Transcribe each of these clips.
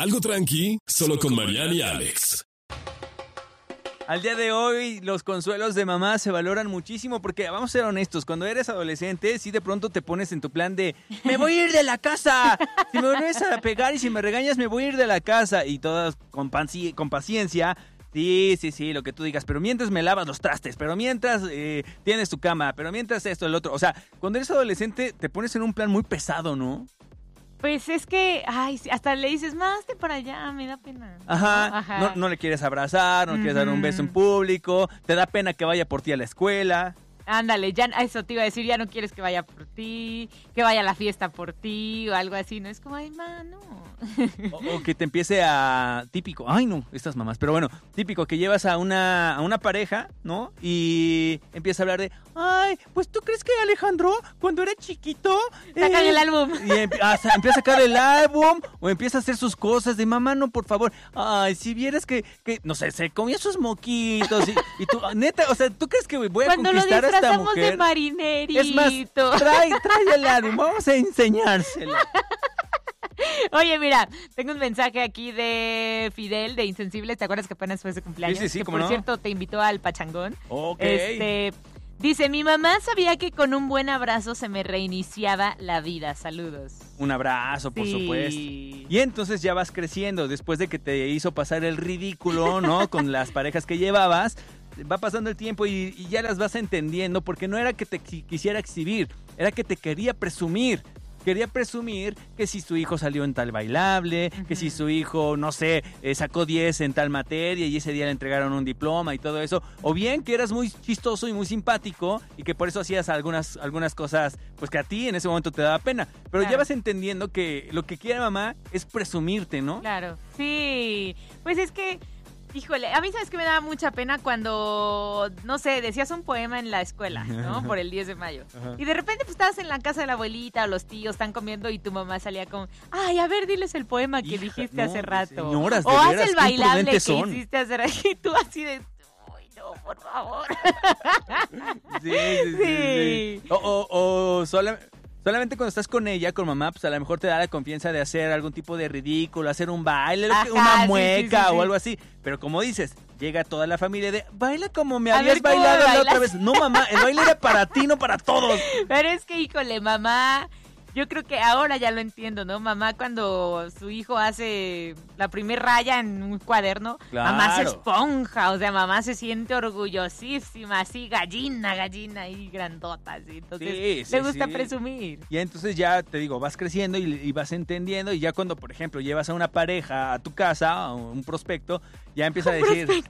Algo tranqui, solo con Mariana y Alex. Al día de hoy, los consuelos de mamá se valoran muchísimo porque, vamos a ser honestos, cuando eres adolescente, sí de pronto te pones en tu plan de ¡me voy a ir de la casa! Si me vuelves a pegar y si me regañas, me voy a ir de la casa. Y todas con paciencia, sí, lo que tú digas. Pero mientras me lavas los trastes, pero mientras tienes tu cama, pero mientras esto, el otro. O sea, cuando eres adolescente, te pones en un plan muy pesado, ¿no? Pues es que, hasta le dices, más de para allá, me da pena. Ajá. No le quieres abrazar, no le quieres dar un beso en público, te da pena que vaya por ti a la escuela. Ándale, ya eso te iba a decir, ya no quieres que vaya por ti, que vaya a la fiesta por ti o algo así, ¿no? Es como, ay, mano. O que te empiece a... Típico, ay no, estas mamás, pero bueno, típico que llevas a una pareja, ¿no? Y empieza a hablar de, ay, pues ¿tú crees que Alejandro, cuando era chiquito... Sacan el álbum. Y empieza a sacar el álbum o empieza a hacer sus cosas de, mamá, no, por favor. Ay, si vieras que no sé, se comía sus moquitos y tú, neta, o sea, ¿tú crees que voy a conquistar a esta mujer? De marinerito. Es más, trae el álbum, vamos a enseñárselo. Oye, mira, tengo un mensaje aquí de Fidel, de Insensibles. ¿Te acuerdas que apenas fue su cumpleaños? Sí, que ¿cómo por no? cierto te invitó al pachangón. Ok. Dice, mi mamá sabía que con un buen abrazo se me reiniciaba la vida. Saludos. Un abrazo, por supuesto. Y entonces ya vas creciendo, después de que te hizo pasar el ridículo, ¿no? Con las parejas que llevabas, va pasando el tiempo y ya las vas entendiendo, porque no era que te quisiera exhibir, era que te quería presumir. Quería presumir que si su hijo salió en tal bailable, que si su hijo, no sé, sacó 10 en tal materia y ese día le entregaron un diploma y todo eso. O bien que eras muy chistoso y muy simpático y que por eso hacías algunas cosas, pues que a ti en ese momento te daba pena. Pero ya vas entendiendo que lo que quiere mamá es presumirte, ¿no? Claro, sí. Pues es que... Híjole, a mí sabes que me daba mucha pena cuando, no sé, decías un poema en la escuela, ¿no? Por el 10 de mayo. Ajá. Y de repente pues estabas en la casa de la abuelita o los tíos están comiendo y tu mamá salía con, ay, a ver, diles el poema que dijiste hace rato. Señoras, o haz el bailable que hiciste hace rato. Y tú así de, ay, no, por favor. Sí. O solamente cuando estás con ella, con mamá, pues a lo mejor te da la confianza de hacer algún tipo de ridículo, hacer un baile, una mueca o algo así. Pero como dices, llega toda la familia de, baila como me habías bailado la otra vez. No, mamá, el baile era para ti, no para todos. Pero es que, híjole, mamá... Yo creo que ahora ya lo entiendo, ¿no? Mamá cuando su hijo hace la primer raya en un cuaderno, claro. Mamá se esponja, o sea, mamá se siente orgullosísima, así, gallina ahí grandota, así. Entonces, le gusta presumir. Y entonces ya, te digo, vas creciendo y vas entendiendo y ya cuando, por ejemplo, llevas a una pareja a tu casa, a un prospecto, ya empieza a decir...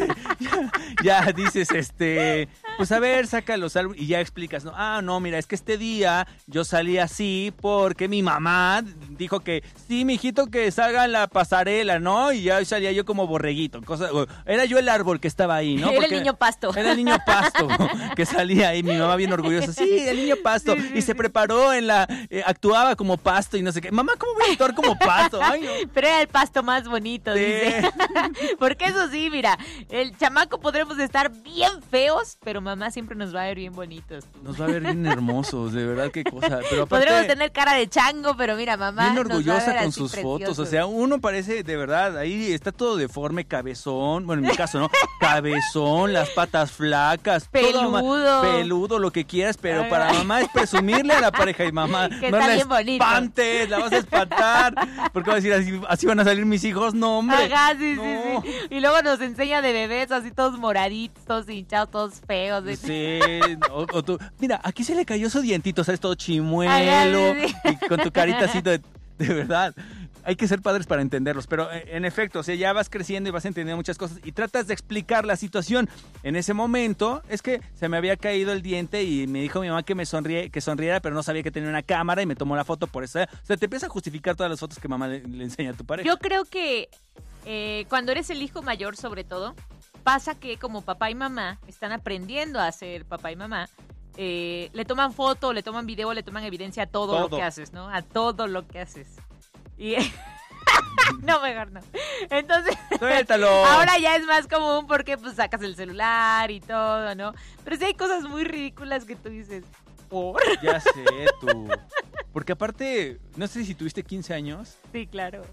ya dices, pues a ver, saca los álbumes y ya explicas, ¿no? Ah, no, mira, es que este día yo salí así porque mi mamá dijo que sí, mijito, que salga la pasarela, ¿no? Y ya salía yo como borreguito. Era yo el árbol que estaba ahí, ¿no? Era el niño pasto. Era el niño pasto que salía ahí, mi mamá bien orgullosa. Sí, el niño pasto. Sí, y se preparó actuaba como pasto y no sé qué. Mamá, ¿cómo voy a actuar como pasto? Ay, no. Pero era el pasto más bonito, dice. Porque eso sí, mira, el chamaco podremos estar bien feos, pero mamá siempre nos va a ver bien bonitos. Nos va a ver bien hermosos, de verdad, qué cosa. Pero aparte, podremos tener cara de chango, pero mira, mamá bien orgullosa nos va a con sus preciosos. Fotos, o sea, uno parece, de verdad, ahí está todo deforme, cabezón, bueno, en mi caso, ¿no? Cabezón, las patas flacas, peludo, lo que quieras, pero para mamá es presumirle a la pareja y mamá, que no la espantes, la vas a espantar, porque va a decir, así van a salir mis hijos, no, hombre. Ajá, sí. Y luego nos enseña de bebés así todos moraditos, todos hinchados, todos feos. Sí, o tú, mira, aquí se le cayó su dientito, ¿sabes? Todo chimuelo, y con tu carita así de verdad. Hay que ser padres para entenderlos, pero en efecto, o sea, ya vas creciendo y vas entendiendo muchas cosas y tratas de explicar la situación. En ese momento, es que se me había caído el diente y me dijo mi mamá que sonriera, pero no sabía que tenía una cámara y me tomó la foto por eso. O sea, te empieza a justificar todas las fotos que mamá le enseña a tu pareja. Yo creo que cuando eres el hijo mayor, sobre todo, pasa que como papá y mamá están aprendiendo a ser papá y mamá, le toman foto, le toman video, le toman evidencia a todo lo que haces, ¿no? A todo lo que haces. Y no, mejor no. Entonces, suéltalo. Ahora ya es más común porque pues sacas el celular y todo, ¿no? Pero sí hay cosas muy ridículas que tú dices, ¿por? Ya sé, tú. Porque aparte, no sé si tuviste 15 años. Sí, claro.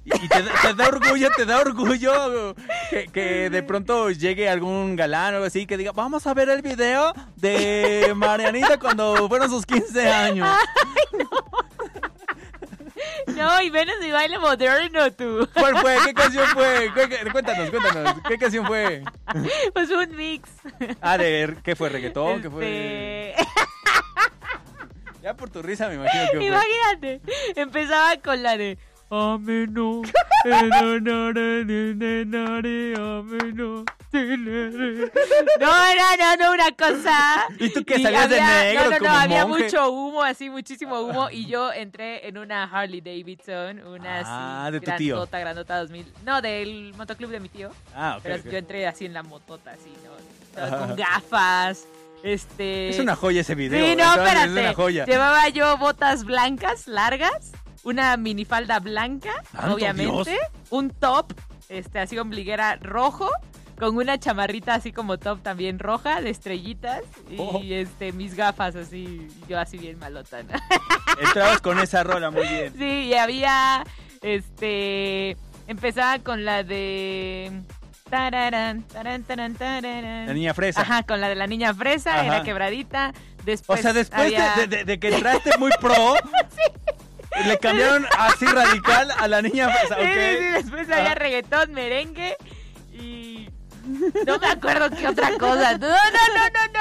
Y te da orgullo que de pronto llegue algún galán o algo así que diga, vamos a ver el video de Marianita cuando fueron sus 15 años. Ay, no. No, y menos mi baile moderno, tú. ¿Cuál fue? ¿Qué canción fue? Cuéntanos. ¿Qué canción fue? Pues un mix. ¿Qué fue? ¿Reggaetón? ¿Qué fue? Ya por tu risa me imagino que fue. Imagínate, empezaba con la de ameno, no, una cosa. ¿Y tú que salías de negro como había monje? mucho humo, así, muchísimo humo, y yo entré en una Harley Davidson, una así, de tu tío. grandota 2000, no, del motoclub de mi tío. Ok. Pero yo entré así en la motota, así, ¿no? Con gafas. Es una joya ese video. Sí, no, espérate. Es una joya. Llevaba yo botas blancas, largas, una minifalda blanca, ¡Santo obviamente, Dios! un top, así ombliguera rojo, con una chamarrita así como top también roja, de estrellitas, y mis gafas así, yo así bien malota, ¿no? Entrabas con esa rola, muy bien. Sí, y había, empezaba con la de... Tararán, tarán, tarán, tararán. La niña fresa. Ajá, con la de la niña fresa, Ajá. Era quebradita. Después O sea, después había... de que entraste muy pro, le cambiaron así radical a la niña fresa. Sí, Okay. sí, después había reggaetón, merengue y... No me acuerdo qué otra cosa. No,